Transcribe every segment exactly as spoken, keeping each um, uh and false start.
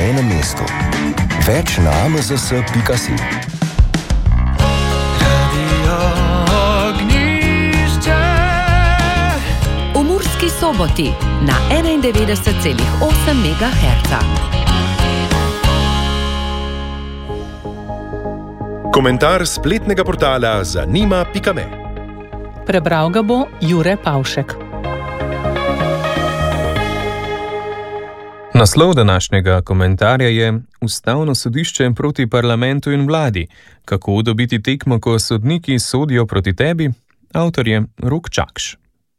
enem mestu. Več na a m z s pika si. V Murski Soboti na enaindevetdeset celih osem megaherca. Komentar spletnega portala zanima pika me. Prebral ga bo Jure Pavšek. Naslov današnjega komentarja je Ustavno sodišče proti parlamentu in vladi. Kako dobiti tekmo, ko sodniki sodijo proti tebi? Avtor je Rok Čakš.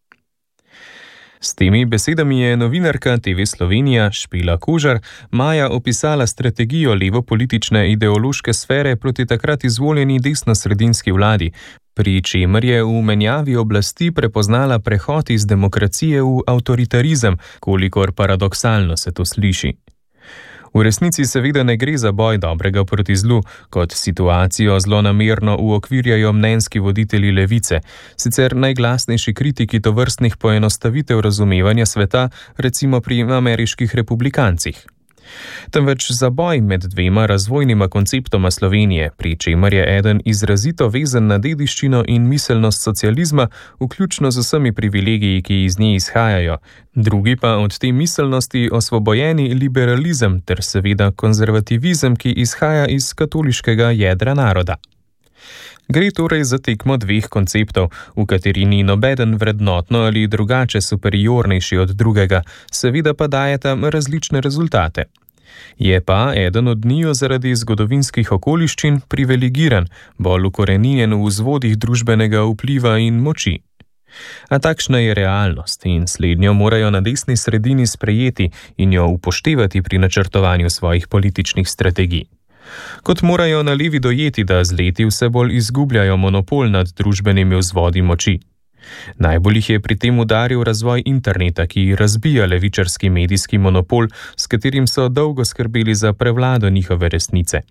S temi besedami je novinarka te ve Slovenija Špela Kožar maja opisala strategijo levopolitične ideološke sfere proti takrat izvoljeni desnosredinski vladi, pri čemer je v menjavi oblasti prepoznala prehod iz demokracije v avtoritarizem, kolikor paradoksalno se to sliši. V resnici seveda ne gre za boj dobrega proti zlu, kot situacijo zlonamerno uokvirjajo mnenjski voditelji levice, sicer najglasnejši kritiki tovrstnih poenostavitev razumevanja sveta, recimo pri ameriških republikancih. Temveč za boj med dvema razvojnima konceptoma Slovenije, pri čemer je eden izrazito vezan na dediščino in miselnost socializma, vključno z vsemi privilegiji, ki iz nje izhajajo, drugi pa od te miselnosti osvobojeni liberalizem ter seveda konzervativizem, ki izhaja iz katoliškega jedra naroda. Gre torej za tekmo dveh konceptov, v kateri ni nobeden vrednotno ali drugače superiornejši od drugega, seveda pa dajeta različne rezultate. Je pa eden od njiju zaradi zgodovinskih okoliščin privilegiran, bolj ukoreninjen v vzvodih družbenega vpliva in moči. A takšna je realnost in slednjo morajo na desni sredini sprejeti in jo upoštevati pri načrtovanju svojih političnih strategij. Kot morajo na levi dojeti, da z leti vse bolj izgubljajo monopol nad družbenimi vzvodi moči. Najbolj jih je pri tem udaril razvoj interneta, ki razbija levičarski medijski monopol, s katerim so dolgo skrbeli za prevlado njihove resnice.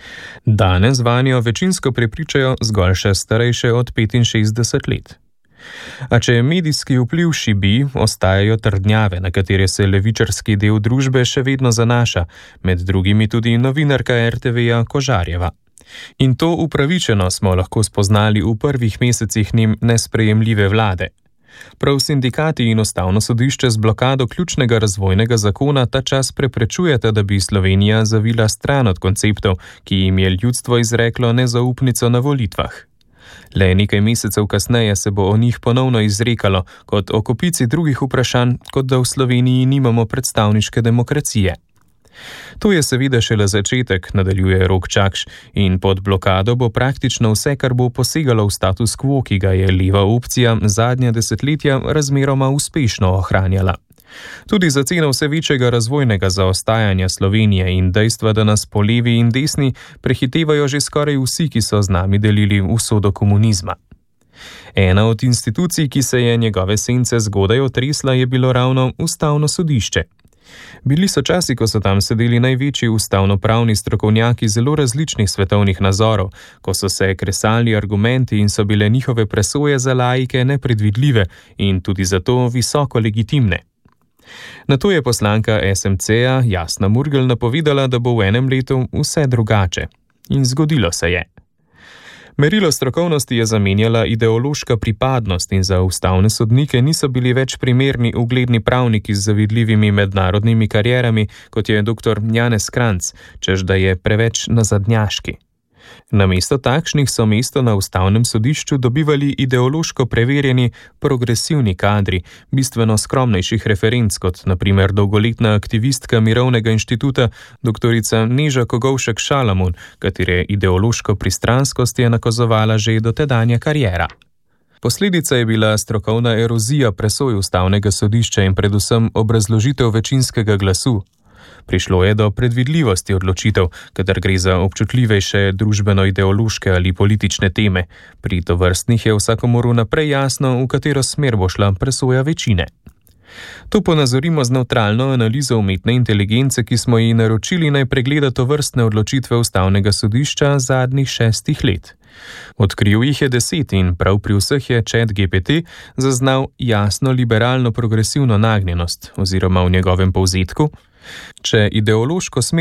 Danes vanjo večinsko prepričajo zgolj še starejše od petinšestdeset let. A če medijski vpliv šibi, ostajajo trdnjave, na katere se levičarski del družbe še vedno zanaša, med drugimi tudi novinarka er te veja Kožarjeva. In to upravičeno smo lahko spoznali v prvih mesecih njim nesprejemljive vlade. Prav sindikati in Ustavno sodišče z blokado ključnega razvojnega zakona ta čas preprečujeta, da bi Slovenija zavila stran od konceptov, ki jim je ljudstvo izreklo nezaupnico na volitvah. Le nekaj mesecev kasneje se bo o njih ponovno izrekalo, kot o kopici drugih vprašanj, kot da v Sloveniji nimamo predstavniške demokracije. To je seveda šele začetek, nadaljuje Rok Čakš, in pod blokado bo praktično vse, kar bo posegalo v status quo, ki ga je leva opcija zadnja desetletja razmeroma uspešno ohranjala. Tudi za ceno vse večjega razvojnega zaostajanja Slovenije in dejstva, da nas po levi in desni prehitevajo že skoraj vsi, ki so z nami delili usodo komunizma. Ena od institucij, ki se je njegove sence zgodaj otresla, je bilo ravno Ustavno sodišče. Bili so časi, ko so tam sedeli največji ustavnopravni strokovnjaki zelo različnih svetovnih nazorov, ko so se kresali argumenti in so bile njihove presoje za laike nepredvidljive in tudi zato visoko legitimne. Nato je poslanka es em ce-ja Jasna Murgel napovedala, da bo v enem letu vse drugače. In zgodilo se je. Merilo strokovnosti je zamenjala ideološka pripadnost in za ustavne sodnike niso bili več primerni ugledni pravniki z zavidljivimi mednarodnimi karierami, kot je doktor Janez Kranjc, čež da je preveč nazadnjaški. Namesto takšnih so mesto na Ustavnem sodišču dobivali ideološko preverjeni progresivni kadri, bistveno skromnejših referenc, kot na primer dolgoletna aktivistka Mirovnega inštituta doktorica Neža Kogovšek Šalamun, katere ideološko pristranskost je nakazovala že dotedanja kariera. Posledica je bila strokovna erozija presoj Ustavnega sodišča in predvsem obrazložitev večinskega glasu. Prišlo je do predvidljivosti odločitev, kadar gre za občutljivejše družbeno-ideološke ali politične teme. Pri tovrstnih je vsakomur vnaprej jasno, v katero smer bo šla presoja večine. To ponazorimo z nevtralno analizo umetne inteligence, ki smo ji naročili naj pregleda tovrstne odločitve Ustavnega sodišča zadnjih šestih let. Odkril jih je deset in prav pri vseh je ChatGPT zaznal jasno liberalno progresivno nagnjenost oziroma v njegovem povzetku, če ideološko smer